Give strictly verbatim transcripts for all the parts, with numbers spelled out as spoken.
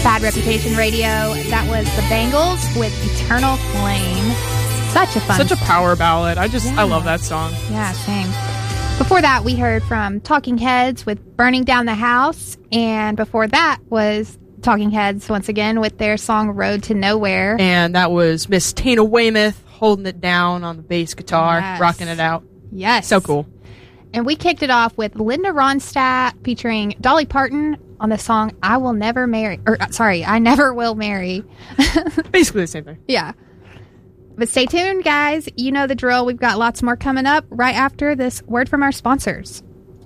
Bad Reputation Radio. That was the Bangles with Eternal Flame. Such a fun Such a power ballad. I just, yeah. I love that song. Yeah, same. Before that, we heard from Talking Heads with Burning Down the House. And before that was Talking Heads once again with their song Road to Nowhere. And that was Miss Tina Weymouth holding it down on the bass guitar, Yes. rocking it out. Yes. So cool. And we kicked it off with Linda Ronstadt featuring Dolly Parton on the song I Will Never Marry. Or, uh, sorry, I Never Will Marry. Basically the same thing. Yeah. But stay tuned, guys. You know the drill. We've got lots more coming up right after this word from our sponsors.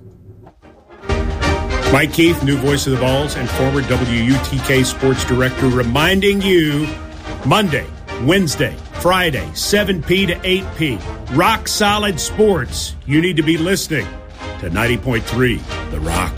Mike Keith, new voice of the Vols and former W U T K sports director, reminding you Monday, Wednesday, Friday, seven p to eight p. Rock Solid Sports. You need to be listening to ninety point three The Rock.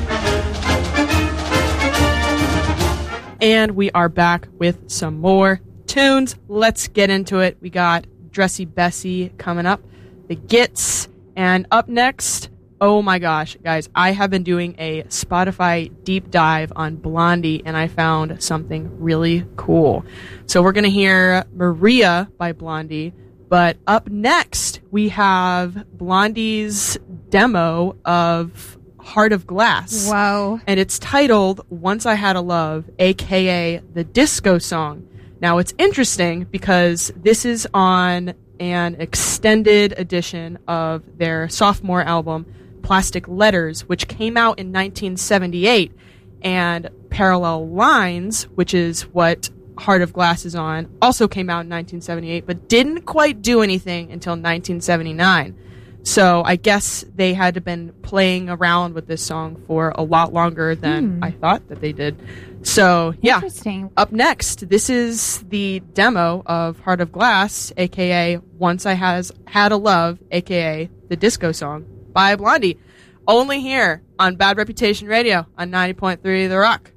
And we are back with some more tunes. Let's get into it. We got Dressy Bessie coming up, the Gits, and up next, oh my gosh, guys, I have been doing a Spotify deep dive on Blondie, and I found something really cool. So we're going to hear Maria by Blondie, but up next, we have Blondie's demo of Heart of Glass. Whoa. And it's titled Once I Had a Love, aka the disco song. Now, it's interesting because this is on an extended edition of their sophomore album, Plastic Letters, which came out in nineteen seventy-eight, and Parallel Lines, which is what Heart of Glass is on, also came out in nineteen seventy-eight, but didn't quite do anything until nineteen seventy-nine. So I guess they had to been playing around with this song for a lot longer than Hmm. I thought that they did. So, yeah. Interesting. Up next, this is the demo of Heart of Glass, aka Once I Has Had a Love, aka the disco song by Blondie. Only here on Bad Reputation Radio on ninety point three The Rock.